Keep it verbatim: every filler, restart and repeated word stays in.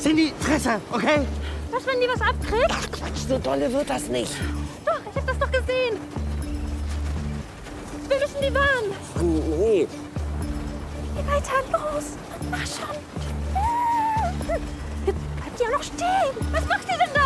in die Fresse, okay? Was, wenn die was abkriegt? Ach Quatsch, so dolle wird das nicht. Doch, ich hab das doch gesehen. Wir müssen die warnen. Mann, nee. Geh weiter, los. Mach schon. Jetzt bleibt die ja noch stehen. Was macht ihr denn